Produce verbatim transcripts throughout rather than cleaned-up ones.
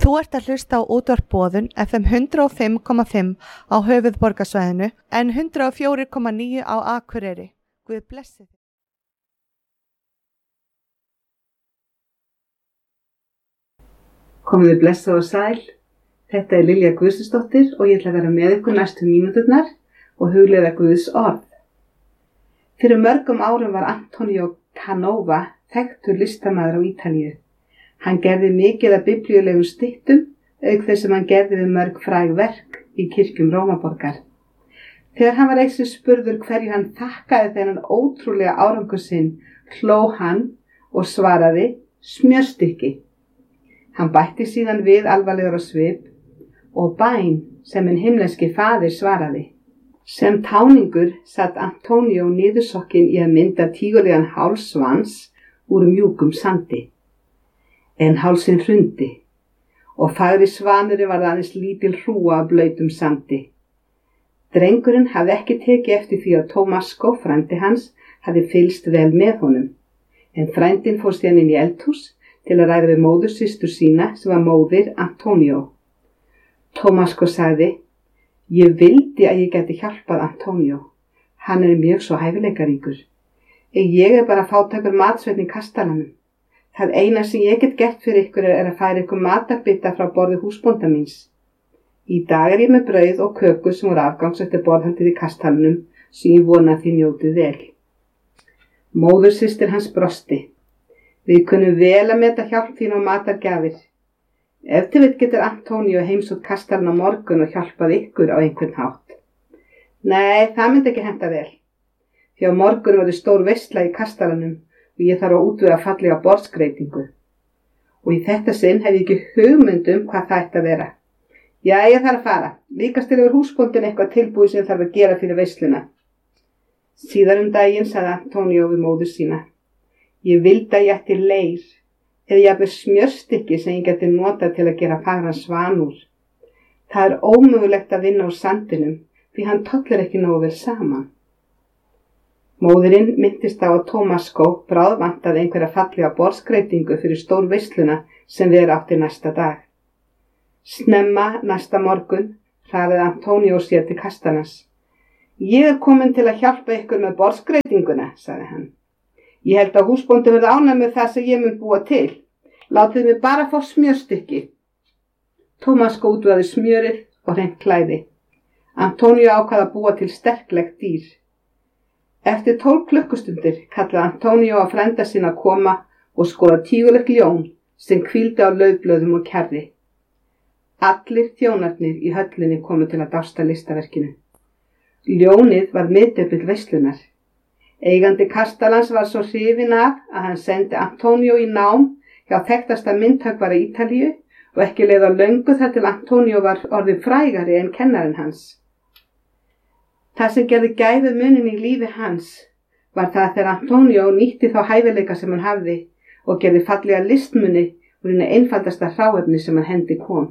Þú ert að hlusta á útvarp Boðun F M hundrað og fimm komma fimm á höfuðborgarsvæðinu en hundrað og fjögur komma níu á Akureyri. Guð blessi þig. Komiði blessa og sæl. Þetta er Lilja Guðsdóttir og ég ætla að vera með ykkur næstu mínúturnar og hugleiða Guðs orð. Fyrir mörgum árum var Antonio Canova þekktur listamaður á Ítalíu. Hann gerði mikið af biblíulegum styttum, auk þess sem hann gerði við mörg fræg verk í kirkjum Rómaborgar. Þegar hann var einu spurður hverju hann þakkaði þennan ótrúlega árangur sinn, hló hann og svaraði smjörstykki. Hann bætti síðan við alvarlegur á svip og bæn sem hinn himneski faðir svaraði. Sem táningur satt Antonio niðursokkin í að mynda tígulegan háls svans úr mjúkum sandi. En hálsinn hrundi og fagri svanurinn var aðeins lítil hrúga af blautum sandi. Drengurinn hafði ekki tekið eftir því að Tomasko, frændi hans, hafði fylgst vel með honum. En frændin fór síðan inn í eldhús til að ræða við móðursystur sína sem var móðir Antonio. Tomasko sagði, ég vildi að ég geti hjálpað Antonio. Hann er mjög svo hæfileikaríkur. Ég er bara fátækur matsveinn í kastalanum. Það eina sem ég get gert fyrir ykkur er að færa ykkur matarbita frá borði húsbónda míns. Í dag er ég með brauð og köku sem voru afgangs eftir borðhaldið í kastalanum sem ég vona að þið njótið vel. Móðursystir hans brosti. Við kunnum vel að meta hjálp þín og matargjafir. Ef til vill getur Antonio heimsótt kastalan á morgun og hjálpað ykkur á einhvern hátt. Nei, það myndi ekki henta vel. Því á morgun verður stór veisla í kastalanum og ég þarf að útvega fallega borðskreytingu. Og í þetta sinn hef ég ekki hugmynd um hvað það ætti að vera. Já, ég þarf að fara. Líkast til yfir húsbóndin eitthvað tilbúið sem þarf að gera fyrir veisluna. Síðar um daginn sagði Antonio við móður sína. Ég vildi að ég ætti leir, eða jafnvel smjörstykki sem ég geti notað til að gera fagran svan úr. Það er ómögulegt að vinna úr sandinum, því hann tollir ekki nógu vel saman. Móðirinn minntist á að Tomasko bráðvantaði einhverja fallega borðskreytingu fyrir stór veisluna sem vera átti næsta dag. Snemma næsta morgun hraðaði Antonio sér til kastalans. Ég er komin til að hjálpa ykkur með borðskreytinguna, sagði hann. Ég held að húsbóndi verði ánægður með það sem ég mun búa til. Látið mig bara fá smjörstykki. Tomasko útvegaði smjörið og hreint klæði. Antonio ákvað að búa til sterklegt dýr. Eftir tólf klukkustundir kallaði Antonio á frænda sína að koma og skoða tígulegt ljón sem hvíldi á laufblöðum og kjarri. Allir þjónarnir í höllinni komu til að dásta listaverkinu. Ljónið var miðdepill veislunar. Eigandi kastalans var svo hrifinn af að hann sendi Antonio í nám hjá þekktasta myndhöggvara Ítalíu og ekki leið á löngu þar til Antonio var orðinn frægari en kennarinn hans. Það sem gerði gæfu munin í lífi hans var það þegar Antonio nýtti þá hæfileika sem hann hafði og gerði fallega listmuni úr einu einfaldasta hráefni sem hann hendi kom.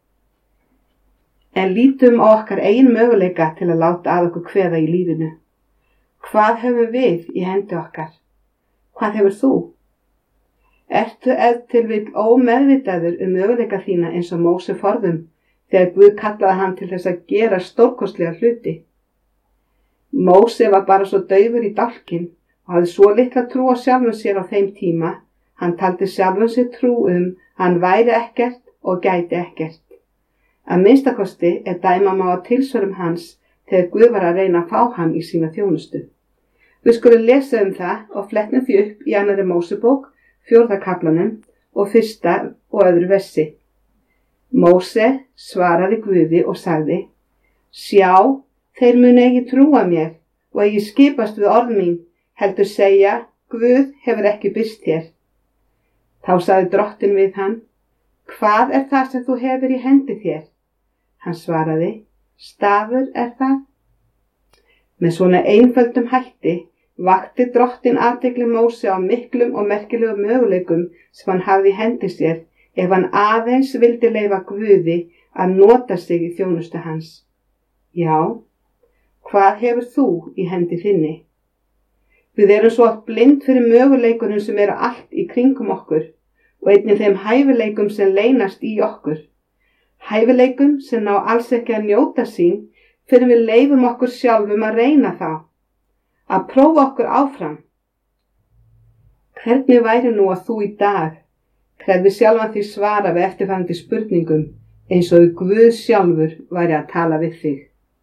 En lítum á okkar eigin möguleika til að láta að okkur kveða í lífinu. Hvað höfum við í hendi okkar? Hvað hefur þú? Ertu ef til vill ómeðvitaður um möguleika þína eins og Móse forðum þegar Guð kallaði hann til þess að gera stórkostlega hluti? Móse var bara svo daufur í dálkinn og hafði svo litla trú á sjálfum sér á þeim tíma, hann taldi sjálfum sér trú um að hann væri ekkert og gæti ekkert. Að minnstakosti er dæma má á tilsvörum hans þegar Guð var að reyna að fá hann í sína þjónustu. Við skulum lesa um það og fletnum því upp í annarri Mósebók, fjórða kaflanum og fyrsta og öðru versi. Móse svaraði Guði og sagði, sjá, þeir munu ekki trúa mér og ekki skipast við orð mín, heldur segja, Guð hefur ekki birst þér. Þá sagði drottinn við hann, hvað er það sem þú hefur í hendi þér? Hann svaraði, stafur er það. Með svona einföldum hætti vakti drottinn athygli Móse á miklum og merkilegum möguleikum sem hann hafði í hendi sér ef hann aðeins vildi leyfa Guði að nota sig í þjónustu hans. Já, hvað hefur þú í hendi þinni? Við erum svo oft blind fyrir möguleikunum sem eru allt í kringum okkur og einnig þeim hæfileikum sem leynast í okkur. Hæfileikum sem ná alls ekki að njóta sín fyrir við leifum okkur sjálfum að reyna þá, að prófa okkur áfram. Hvernig væri nú að þú í dag krefði sjálfan því svara við eftirfarandi spurningum eins og Guð sjálfur væri að tala við þig?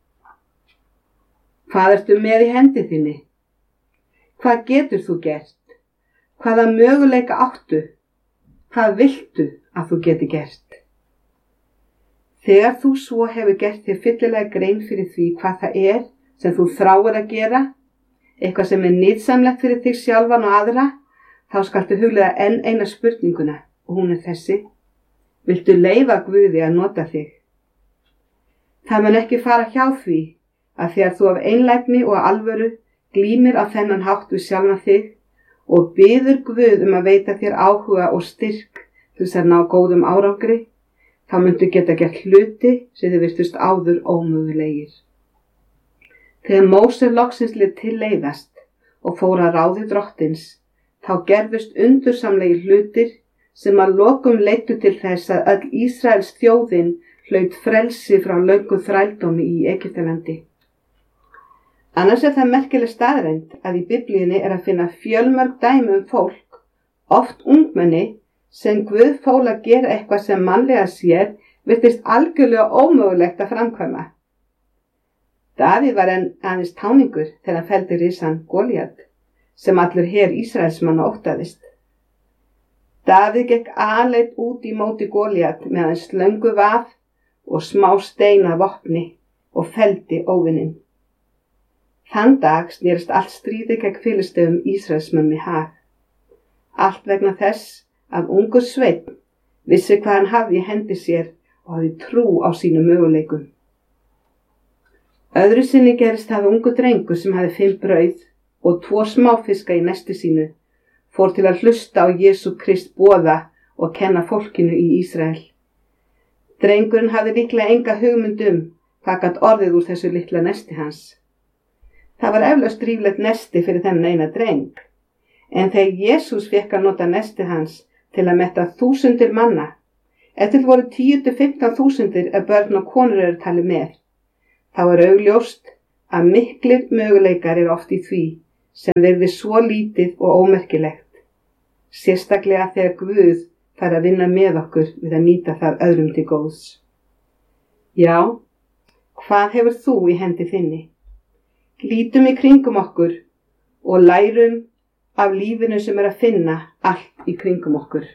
Hvað ertu með í hendi þinni? Hvað getur þú gert? Hvaða möguleika áttu? Hvað viltu að þú geti gert? Þegar þú svo hefur gert þér fyllilega grein fyrir því hvað það er sem þú þráir að gera, eitthvað sem er nytsamlegt fyrir þig sjálfan og aðra, þá skaltu hugleiða enn eina spurninguna og hún er þessi: viltu leyfa Guði að nota þig? Það mun ekki fara hjá því að þegar þú af einlægni og alvöru glímir á þennan hátt við sjálfan þig og biður Guð um að veita þér áhuga og styrk til þess að ná góðum árangri, þá muntu geta gert hluti sem þið virtust áður ómögulegir. Þegar Móse loksins lét til leiðast og fór að ráði drottins, þá gerðust undursamlegir hlutir sem að lokum leiddu til þess að öll Ísraels þjóðin hlaut frelsi frá löngu þrældómi í Egyptalandi. Annars er það merkileg staðreynd að í Biblíunni er að finna fjölmörg dæmi um fólk, oft ungmenni, sem Guð fól að gera eitthvað sem mannlega sér virtist algjörlega ómögulegt að framkvæma. Davíð var enn aðeins táningur þegar hann felldi risann Golíat, sem allur her Ísraelsmanna óttaðist. Davíð gekk aleinn út í móti Golíat með aðeins slöngu vað og smá stein að vopni og felldi óvininn. Þann dag snerist allt stríði gegn Filistöfum Ísraelsmönnum í hag. Allt vegna þess að ungur sveinn vissi hvað hann hafði í hendi sér og hafði trú á sínum möguleikum. Öðru sinni gerist það ungur drengur sem hafði fimm brauð og tvo smáfiska í nesti sínu, fór til að hlusta á Jesú Krist boða og kenna fólkinu í Ísrael. Drengurinn hafði líklega enga hugmynd um hvað gat orðið úr þessu litla nesti hans. Það var eflaust ríflegt nesti fyrir þennan eina dreng, en þegar Jesús fékk að nota nesti hans til að metta þúsundir manna, eftir voru tíu til fimmtán þúsundir ef börn og konur eru talið með, þá er augljóst að miklir möguleikar eru oft í því sem virðist svo lítið og ómerkilegt, sérstaklega þegar Guð fær að vinna með okkur við að nýta það öðrum til góðs. Já, hvað hefur þú í hendi þinni? Lítum í kringum okkur og lærum af lífinu sem er að finna allt í kringum okkur.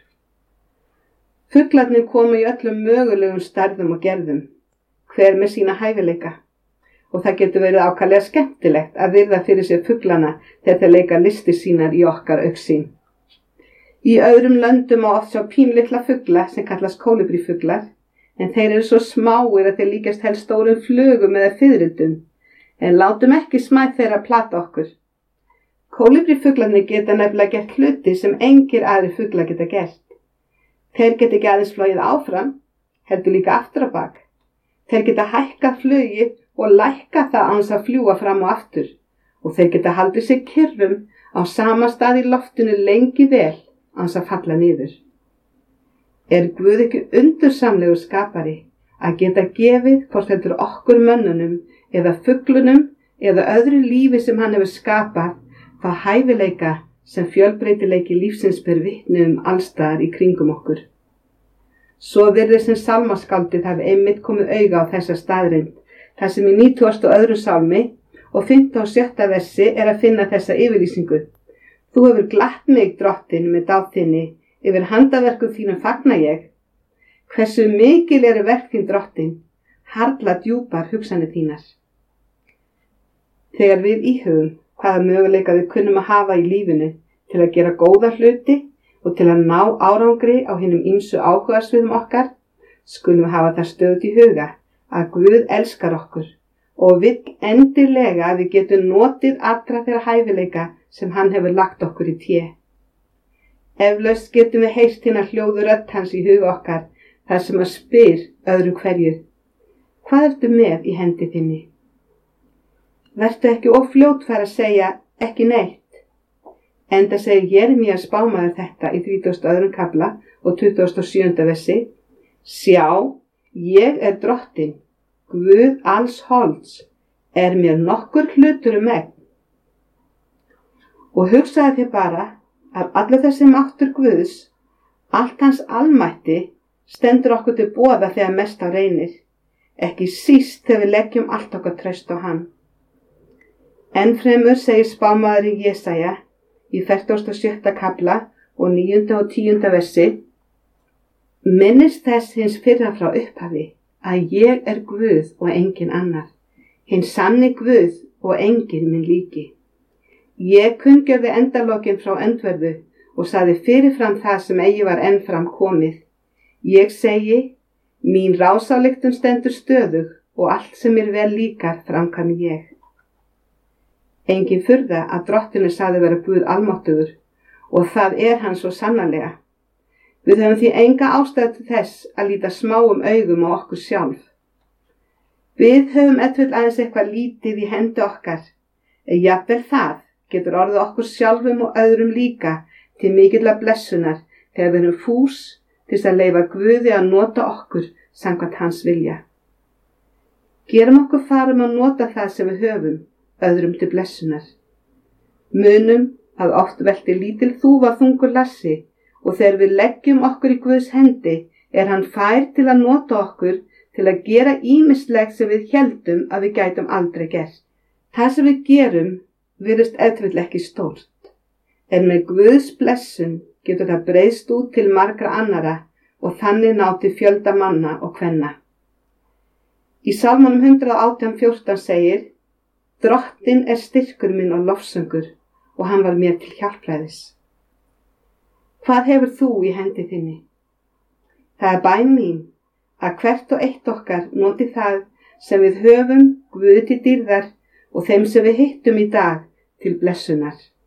Fuglarnir komu í öllum mögulegum stærðum og gerðum, hver með sína hæfileika, og það getur verið ákaflega skemmtilegt að virða fyrir sér fuglana þegar þeir leika listir sínar í okkar augsýn. Í öðrum löndum á oft sjá pínlitla fugla sem kallast kólibrífuglar, en þeir eru svo smáir að þeir líkjast helst stórum flugum eða fiðrildum, en látum ekki smæð þeirra plata okkur. Kólibrífuglarnir geta nefnilega gert hluti sem engir aðrir fuglar geta gert. Þeir geta ekki aðeins flogið áfram, heldur líka aftur á bak. Þeir geta hækkað flugið og lækkað það án þess að fljúga fram og aftur, og þeir geta haldið sig kyrrum á sama stað í loftinu lengi vel án þess að falla niður. Er Guð ekki undursamlegur skapari að geta gefið hvort heldur okkur mönnunum eða fuglunum eða öðru lífi sem hann hefur skapað þá hæfileika sem fjölbreytileiki lífsins ber vitni um allstaðar í kringum okkur. Svo virðist sem sálmaskáldið hafi einmitt komið auga á þessa staðreynd, þar sem í nítugasta og öðrum sálmi og fimmta og sjötta versi er að finna þessa yfirlýsingu: Þú hefur glatt mig, drottin, með dáð þinni, yfir handaverkum þínum fagna ég. Hversu mikil eru verk þín, drottin, harla djúpar hugsanir þínar. Þegar við íhugum hvaða möguleika við kunnum að hafa í lífinu til að gera góða hluti og til að ná árangri á hinum ýmsu áhugasviðum okkar, skulum við hafa það stöðugt í huga að Guð elskar okkur og vill endilega að við getum notið allra þeirra hæfileika sem hann hefur lagt okkur í té. Eflaust getum við heyrt hina hljóðu rödd hans í huga okkar þar sem að spyr öðru hverju: Hvað ertu með í hendi þinni? Vertu ekki of fljótfær að segja ekki neitt. Enda segir Jeremías spámaður þetta í þrítugasta og öðrum kafla og tuttugasta og sjöunda versi: Sjá, ég er drottin, Guð alls holds, er mér nokkur hlutur um megn. Og hugsaði þér bara að allur þessi máttur Guðs, allt hans almætti, stendur okkur til boða þegar mest á reynir, ekki síst þegar við leggjum allt okkar traust á hann. Ennfremur segir spámaðurinn Jesaja í fertugasta og sjötta kafla og níunda og tíunda versi: Minnist þess hins fyrra frá upphafi, að ég er Guð og engin annar, hinn sanni Guð og engin minn líki. Ég kunngjörði endalokin frá öndverðu og sagði fyrirfram það sem eigi var ennfram komið. Ég segi, mín rásályktun stendur stöðug og allt sem mér vel líkar framkvæmi ég. Engin furða að drottinu sagði vera Guð almáttugur, og það er hann svo sannarlega. Við höfum því enga ástæðu til þess að líta smáum augum á okkur sjálf. Við höfum etvill aðeins eitthvað lítið í hendi okkar, en jafnvel það getur orðið okkur sjálfum og öðrum líka til mikilla blessunar þegar við erum fús til þess að leyfa Guði að nota okkur samkvæmt hans vilja. Gerum okkur farum að nota það sem við höfum öðrum til blessunar. Munum að oft velti lítil þúfa þungur lassi, og þegar við leggjum okkur í Guðs hendi er hann fær til að nota okkur til að gera ýmislegt sem við héldum að við gætum aldrei gert. Það sem við gerum virðist eftirvill ekki stórt, en með Guðs blessun getur það breiðst út til margra annara og þannig ná til fjölda manna og kvenna. Í Sálmunum hundrað og átján fjórtán segir: Drottin er styrkur minn og lofsöngur, og hann var mér til hjálpræðis. Hvað hefur þú í hendi þinni? Það er bæn mín að hvert og eitt okkar noti það sem við höfum Guði til dýrðar og þeim sem við hittum í dag til blessunar.